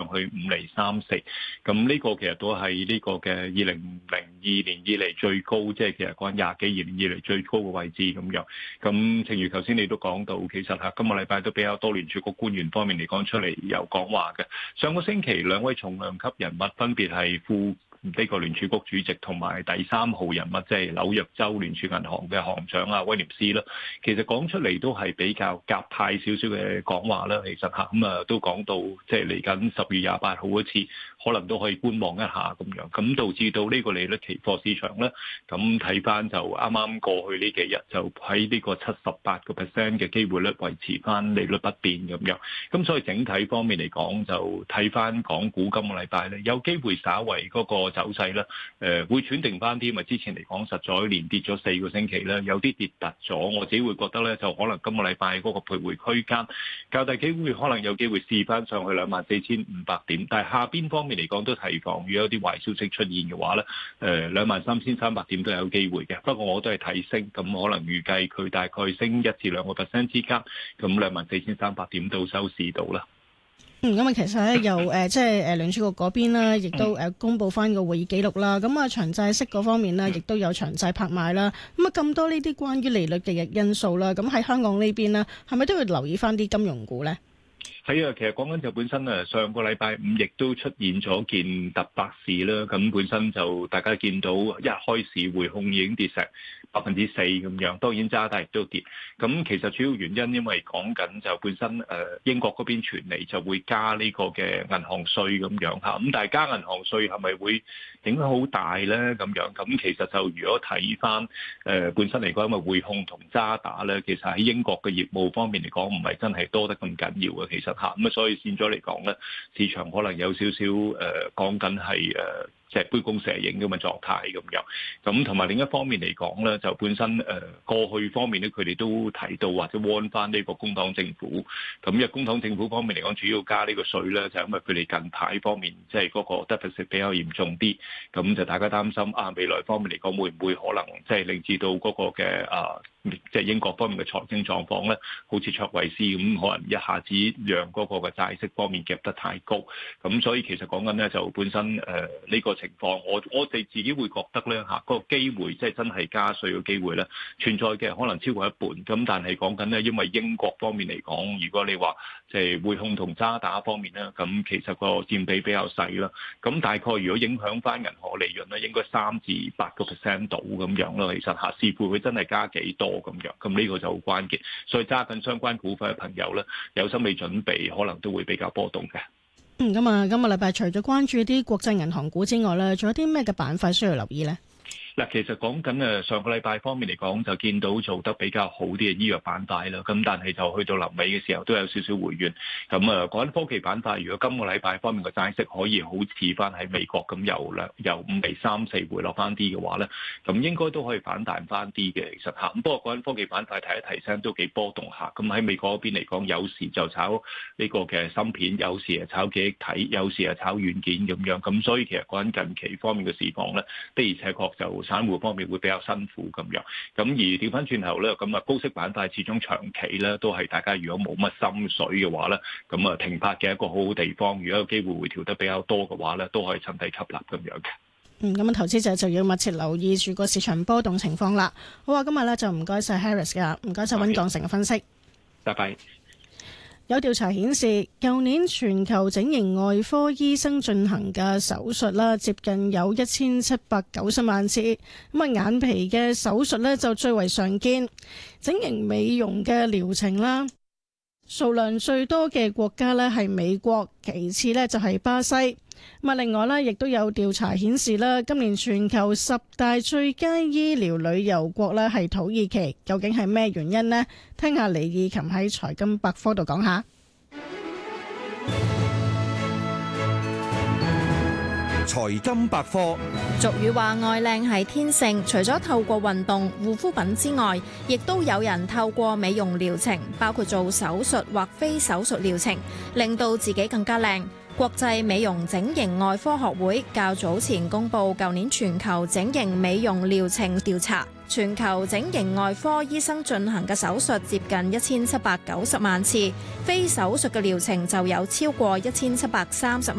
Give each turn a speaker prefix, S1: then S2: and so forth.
S1: 去5.34厘。咁呢個其實都係呢個嘅2002年以嚟最高，即係其實講20幾年以嚟最高嘅位置咁樣。咁正如頭先你都講到，其實嚇今個禮拜都比較多聯儲局官員方面嚟講出嚟有講話嘅。上個星期兩位重量級人物分別係副呢個聯儲局主席同埋第3號人物，即係紐約州聯儲銀行嘅行長啊威廉斯啦。其實講出嚟都係比較鴿派少少嘅講話啦。其實嚇咁啊都講到即係嚟緊10月28號嗰次，可能都可以觀望一下咁樣。咁導致到呢個利率期貨市場咧，咁睇翻就啱啱過去呢幾日就喺呢個78% 嘅機會率維持翻利率不變咁樣。咁所以整體方面嚟講，就睇翻港股今個禮拜咧，有機會稍為嗰個走勢咧，會轉定翻啲，因為之前嚟講實在連跌咗4個星期咧，有啲跌突咗，我自己會覺得咧，就可能今個禮拜嗰個徘徊區間較大機會，可能有機會試翻上去24,500點，但係下邊方面嚟講都提防，如果有啲壞消息出現嘅話咧，23,300點都有機會嘅。不過我都係睇升，咁可能預計佢大概升1至2% 之間，咁24,300點到收市到啦。
S2: 咁啊，其實咧由即係聯儲局嗰邊啦，亦都公佈翻個會議記錄啦。咁啊，長債息嗰方面啦，亦都有長債拍賣啦。咁啊，咁多呢啲關於利率嘅因素啦，咁喺香港呢邊呢，係咪都要留意翻啲金融股咧？
S1: 係啊，其實講緊就本身上個禮拜5亦都出現咗件特白事啦。咁本身就大家見到一開市匯控已經跌成4%咁樣，當然渣打亦都跌。咁其實主要原因因為講緊就本身英國嗰邊傳嚟就會加呢個嘅銀行稅咁樣嚇。咁但係加銀行稅係咪會影響好大咧？咁樣咁其實就如果睇翻本身嚟講，因為匯控同渣打咧，其實喺英國嘅業務方面嚟講，唔係真係多得咁緊要嘅。其實咁啊，所以變咗嚟講咧，市場可能有少少講緊係即係杯弓蛇影咁嘅狀態咁樣。咁同埋另一方面嚟講咧，就本身過去方面咧，佢哋都提到或者 warn 翻呢個工黨政府。咁因為工黨政府方面嚟講，主要加呢個稅咧，就因為佢哋近排方面即係嗰個 deficit 比較嚴重啲，咁就大家擔心未來方面嚟講會唔會可能即係令至到嗰個嘅即係英國方面嘅財政狀況咧，好似卓慧思咁，可能一下子讓嗰個嘅債息方面夾得太高。咁所以其實講緊咧，就本身呢個情況，我哋自己會覺得咧嗰個機會即係真係加稅嘅機會咧存在嘅，可能超過一半。咁但係講緊咧，因為英國方面嚟講，如果你話即係匯控同渣打方面咧，咁其實個佔比比較細啦。咁大概如果影響翻銀行利潤咧，應該3至8% 到咁樣咯。其實視乎佢真係加幾多咁樣，咁呢個就好關鍵。所以揸緊相關股份嘅朋友咧，有心理準備，可能都會比較波動嘅。
S2: 咁啊，今個禮拜除咗關注啲國際銀行股之外咧，仲有啲咩嘅板塊需要留意咧？
S1: 嗱，其實講緊上個禮拜方面嚟講，就見到做得比較好啲嘅醫藥板塊啦。咁但係就去到臨尾嘅時候，都有少少回軟。咁講緊科技板塊，如果今個禮拜方面嘅債息可以好似翻喺美國咁由5.34回落翻啲嘅話咧，咁應該都可以反彈翻啲嘅。其實嚇，咁不過講緊科技板塊提一提聲都幾波動下。咁喺美國嗰邊嚟講，有時就炒呢個嘅芯片，有時係炒記憶體，有時係炒軟件咁樣。咁所以其實講緊近期方面嘅市況咧，的而且確就散戶方面會比較辛苦咁樣，咁而調翻轉頭咧，咁啊高息板塊始終長期咧都係大家如果冇乜心水嘅話咧，咁啊停泊嘅一個好好地方。如果有機會回調得比較多嘅話咧，都可以趁低吸納咁樣嘅。
S2: 咁投資者就要密切留意住個市場波動情況啦。好啊，今日咧就唔該晒 Harris 噶，唔該晒溫鋼城嘅分析。
S1: 拜拜。
S2: 有調查顯示，舊年全球整形外科醫生進行嘅手術啦，接近有1790萬次。咁啊，眼皮嘅手術呢就最為常見。整形美容嘅療程啦，數量最多嘅國家呢係美國，其次呢就係巴西。咁啊，另外呢亦都有調查顯示啦，今年全球10大最佳醫療旅遊國呢係土耳其，究竟係咩原因呢？聽下李以琴喺財金百科度講下。
S3: 財金百科。
S4: 俗語話愛靚係天性，除咗透過運動、護膚品之外，亦都有人透過美容療程，包括做手術或非手術療程，令到自己更加靚。國際美容整形外科學會較早前公布舊年全球整形美容療程調查，全球整形外科醫生進行嘅手術接近1790萬次，非手術嘅療程就有超過1730萬。